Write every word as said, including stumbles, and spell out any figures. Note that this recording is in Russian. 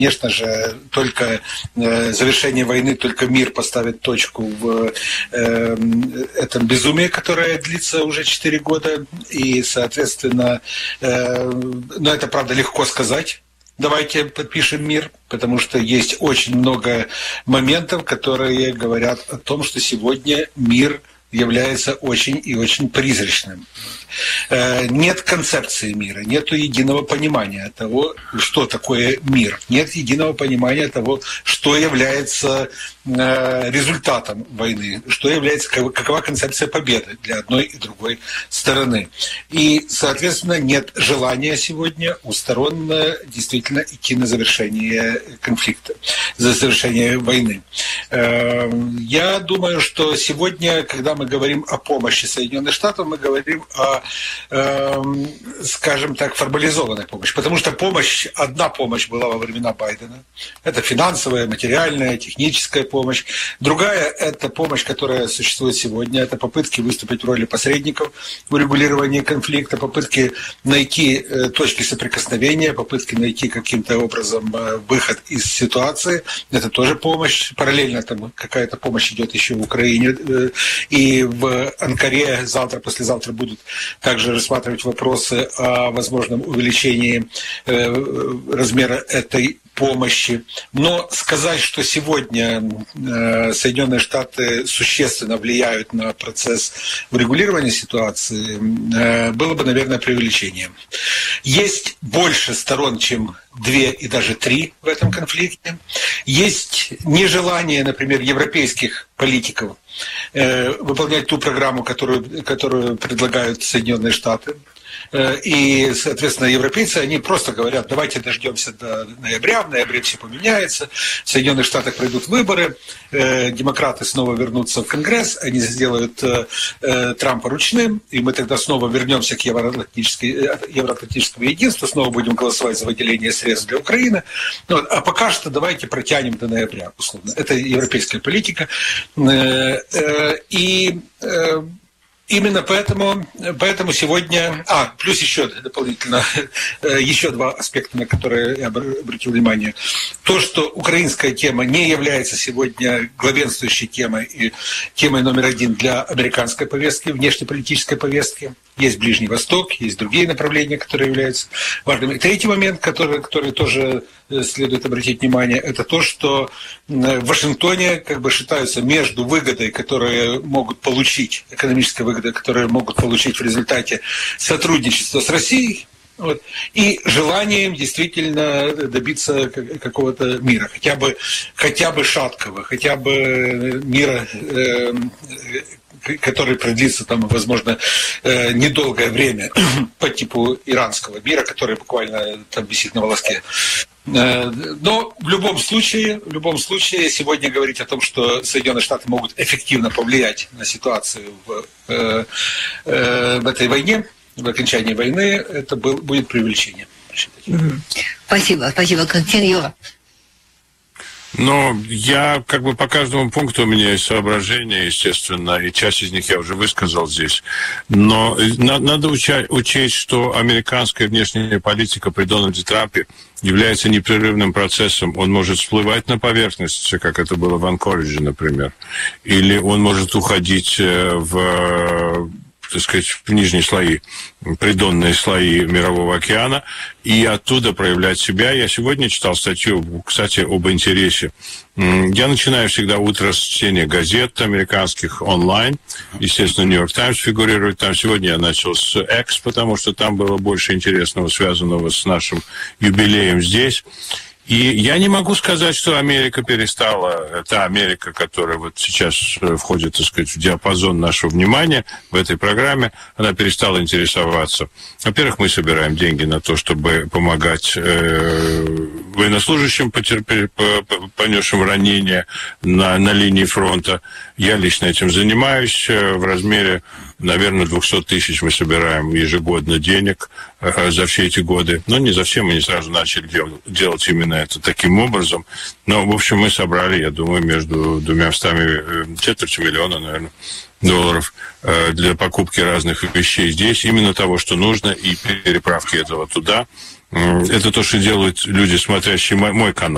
Конечно же, только завершение войны, только мир поставит точку в этом безумии, которое длится уже четыре года. И, соответственно, но это, правда, легко сказать. Давайте подпишем мир, потому что есть очень много моментов, которые говорят о том, что сегодня мир является очень и очень призрачным. Нет концепции мира, нет единого понимания того, что такое мир, нет единого понимания того, что является результатом войны, что является, какова концепция победы для одной и другой стороны. И, соответственно, нет желания сегодня у сторон действительно идти на завершение конфликта, за завершение войны. Я думаю, что сегодня, когда мы говорим о помощи Соединенных Штатов, мы говорим о, скажем так, формализованной помощи. Потому что помощь, одна помощь была во времена Байдена. Это финансовая, материальная, техническая помощь. Другая – это помощь, которая существует сегодня. Это попытки выступить в роли посредников в урегулировании конфликта, попытки найти точки соприкосновения, попытки найти каким-то образом выход из ситуации. Это тоже помощь. Параллельно там какая-то помощь идет еще в Украине. И в Анкаре завтра, послезавтра будут также рассматривать вопросы о возможном увеличении размера этой помощи. Но сказать, что сегодня Соединенные Штаты существенно влияют на процесс урегулирования ситуации, было бы, наверное, преувеличением. Есть больше сторон, чем две и даже три в этом конфликте. Есть нежелание, например, европейских политиков выполнять ту программу, которую, которую предлагают Соединенные Штаты. И, соответственно, европейцы, они просто говорят, давайте дождемся до ноября, в ноябре все поменяется, в Соединенных Штатах пройдут выборы, демократы снова вернутся в Конгресс, они сделают Трампа ручным, и мы тогда снова вернемся к евроатлантическому единству, снова будем голосовать за выделение средств для Украины. Вот. А пока что давайте протянем до ноября, условно. Это европейская политика. И именно поэтому, поэтому сегодня... А, плюс еще дополнительно, еще два аспекта, на которые я обратил внимание. То, что украинская тема не является сегодня главенствующей темой и темой номер один для американской повестки, внешнеполитической повестки. Есть Ближний Восток, есть другие направления, которые являются важными. И третий момент, который, который тоже следует обратить внимание, это то, что в Вашингтоне как бы считаются между выгодой, которые могут получить, экономической выгодой, которые могут получить в результате сотрудничества с Россией, вот, и желанием действительно добиться какого-то мира, хотя бы, хотя бы шаткого, хотя бы мира, э, который продлится, там, возможно, недолгое время по типу иранского мира, который буквально там висит на волоске. Но в любом случае, в любом случае сегодня говорить о том, что Соединенные Штаты могут эффективно повлиять на ситуацию в, э, э, в этой войне, в окончании войны, это был, будет преувеличение. Спасибо, спасибо. Константин Юра. Ну, я как бы по каждому пункту у меня есть соображения, естественно, и часть из них я уже высказал здесь. Но надо учесть, что американская внешняя политика при Дональде Трампе является непрерывным процессом. Он может всплывать на поверхность, как это было в Анкоридже, например, или он может уходить в, так сказать, в нижние слои, придонные слои Мирового океана, и оттуда проявлять себя. Я сегодня читал статью, кстати, об интересе. Я начинаю всегда утро с чтения газет американских онлайн. Естественно, Нью-Йорк Таймс фигурирует там. Сегодня я начал с X, потому что там было больше интересного, связанного с нашим юбилеем здесь. И я не могу сказать, что Америка перестала, та Америка, которая вот сейчас входит, так сказать, в диапазон нашего внимания в этой программе, она перестала интересоваться. Во-первых, мы собираем деньги на то, чтобы помогать э, военнослужащим, потерпе, понесшим ранения на, на линии фронта. Я лично этим занимаюсь. В размере, наверное, двести тысяч мы собираем ежегодно денег э, за все эти годы. Но не за все, мы не сразу начали дел, делать именно это таким образом. Но, в общем, мы собрали, я думаю, между двумя стами, четвертью миллиона, наверное, долларов э, для покупки разных вещей здесь, именно того, что нужно, и переправки этого туда. Это то, что делают люди, смотрящие мой канал.